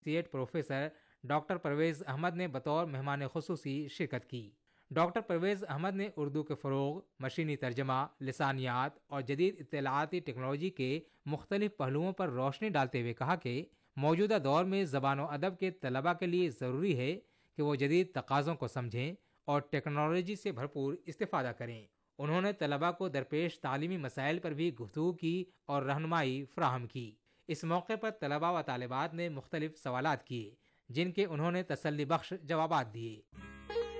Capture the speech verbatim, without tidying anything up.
Associate professor doctor Parvez Ahmad ने बतौर मेहमान खुसूसी शिरकत की। डॉक्टर परवेज़ अहमद ने उर्दू के फ़रोग़, मशीनी तर्जमा, लिसानियात और जदीद इत्तलाती टेक्नोलॉजी के मुख्तलिफ पहलुओं पर रोशनी डालते हुए कहा कि मौजूदा दौर में ज़बान व अदब के तलबा के लिए ज़रूरी है कि वो जदीद तकाज़ों को समझें और टेक्नोलॉजी से भरपूर इस्तेफ़ादा करें। उन्होंने तलबा को दरपेश तालीमी मसाइल पर भी गुफ्तगू की और रहनुमाई फ़राहम की। इस मौके पर तलबा व तालिबात ने मुख्तलिफ सवालात किए, जिनके उन्होंने तसल्ली बख्श जवाबात दिए।